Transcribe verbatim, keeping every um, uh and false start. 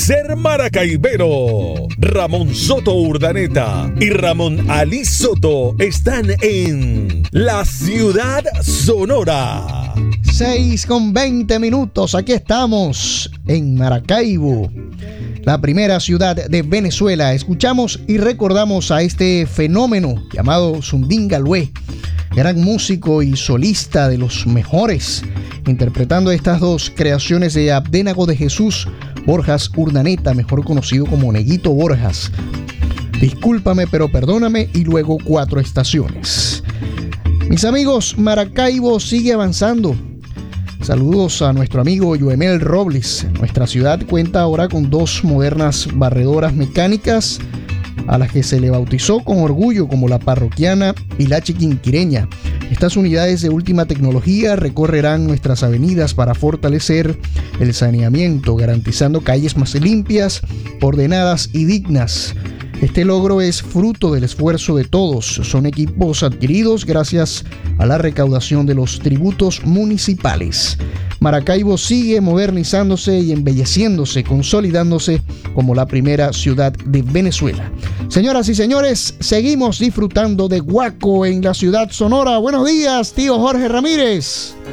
Ser Maracaibero. Ramón Soto Urdaneta y Ramón Ali Soto están en la Ciudad Sonora. seis con veinte minutos, aquí estamos en Maracaibo, la primera ciudad de Venezuela. Escuchamos y recordamos a este fenómeno llamado Zundinga Lué, gran músico y solista de los mejores, interpretando estas dos creaciones de Abdenago de Jesús Borjas Urdaneta, mejor conocido como Neguito Borjas. Discúlpame pero perdóname, y luego Cuatro Estaciones. Mis amigos, Maracaibo sigue avanzando. Saludos a nuestro amigo Yoemel Robles. Nuestra ciudad cuenta ahora con dos modernas barredoras mecánicas, a las que se le bautizó con orgullo como la parroquiana y la chiquinquireña. Estas unidades de última tecnología recorrerán nuestras avenidas para fortalecer el saneamiento, garantizando calles más limpias, ordenadas y dignas. Este logro es fruto del esfuerzo de todos. Son equipos adquiridos gracias a la recaudación de los tributos municipales. Maracaibo sigue modernizándose y embelleciéndose, consolidándose como la primera ciudad de Venezuela. Señoras y señores, seguimos disfrutando de Guaco en la ciudad sonora. Buenos días, tío Jorge Ramírez.